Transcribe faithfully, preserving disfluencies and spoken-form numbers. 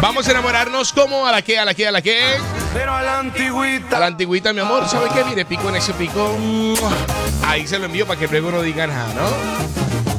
Vamos a enamorarnos como a la que, a la que, a la que. Pero a la antigüita. A la antigüita, mi amor. ¿Sabe qué? Mire, pico en ese pico. Ahí se lo envío para que luego no digan nada, ¿no?